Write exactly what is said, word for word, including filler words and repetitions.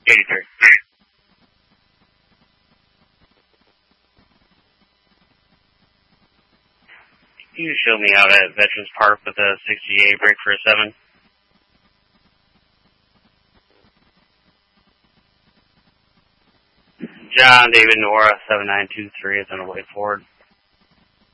eighty-three. Can you show me out at Veterans Park with a sixty-eight, break for a seven? John David Nora, seven nine two three is on the way forward.